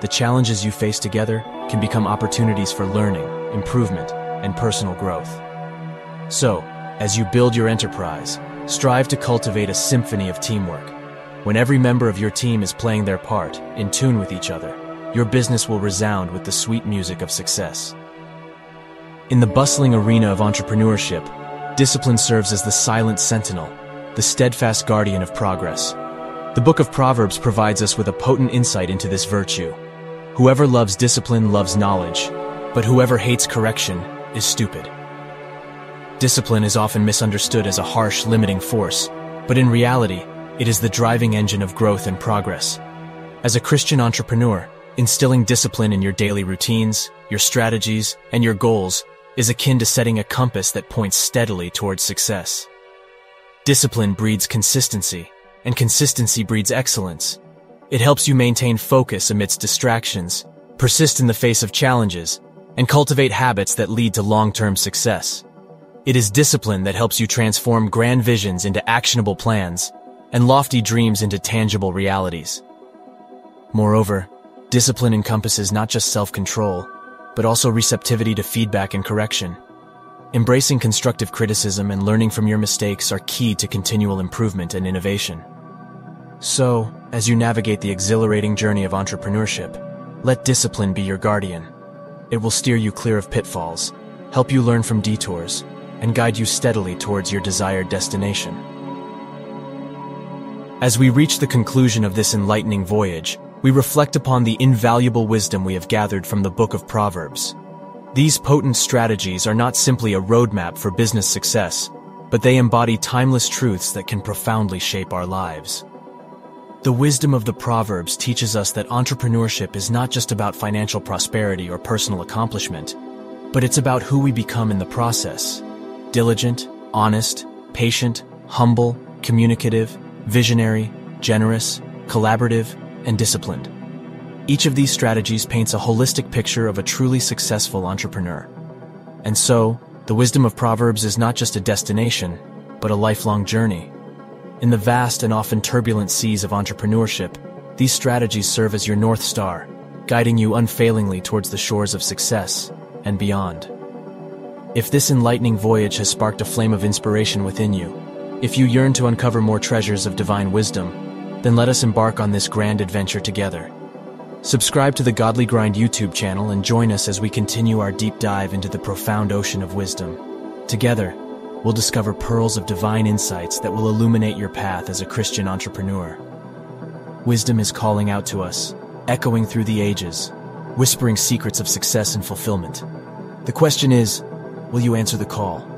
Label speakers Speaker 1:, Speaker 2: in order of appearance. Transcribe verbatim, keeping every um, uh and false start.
Speaker 1: the challenges you face together can become opportunities for learning, improvement, and personal growth. So, as you build your enterprise, strive to cultivate a symphony of teamwork. When every member of your team is playing their part, in tune with each other, your business will resound with the sweet music of success. In the bustling arena of entrepreneurship, discipline serves as the silent sentinel, the steadfast guardian of progress. The Book of Proverbs provides us with a potent insight into this virtue. Whoever loves discipline loves knowledge, but whoever hates correction is stupid. Discipline is often misunderstood as a harsh, limiting force, but in reality, it is the driving engine of growth and progress. As a Christian entrepreneur, instilling discipline in your daily routines, your strategies, and your goals is akin to setting a compass that points steadily towards success. Discipline breeds consistency, and consistency breeds excellence. It helps you maintain focus amidst distractions, persist in the face of challenges, and cultivate habits that lead to long-term success. It is discipline that helps you transform grand visions into actionable plans and lofty dreams into tangible realities. Moreover, discipline encompasses not just self-control, but also receptivity to feedback and correction. Embracing constructive criticism and learning from your mistakes are key to continual improvement and innovation. So, as you navigate the exhilarating journey of entrepreneurship, let discipline be your guardian. It will steer you clear of pitfalls, help you learn from detours, and guide you steadily towards your desired destination. As we reach the conclusion of this enlightening voyage, we reflect upon the invaluable wisdom we have gathered from the Book of Proverbs. These potent strategies are not simply a roadmap for business success, but they embody timeless truths that can profoundly shape our lives. The wisdom of the Proverbs teaches us that entrepreneurship is not just about financial prosperity or personal accomplishment, but it's about who we become in the process. Diligent, honest, patient, humble, communicative, visionary, generous, collaborative, and disciplined. Each of these strategies paints a holistic picture of a truly successful entrepreneur. And so, the wisdom of Proverbs is not just a destination, but a lifelong journey. In the vast and often turbulent seas of entrepreneurship, these strategies serve as your North Star, guiding you unfailingly towards the shores of success and beyond. If this enlightening voyage has sparked a flame of inspiration within you, if you yearn to uncover more treasures of divine wisdom, then let us embark on this grand adventure together. Subscribe to the Godly Grind YouTube channel and join us as we continue our deep dive into the profound ocean of wisdom. Together, we'll discover pearls of divine insights that will illuminate your path as a Christian entrepreneur. Wisdom is calling out to us, echoing through the ages, whispering secrets of success and fulfillment. The question is, will you answer the call?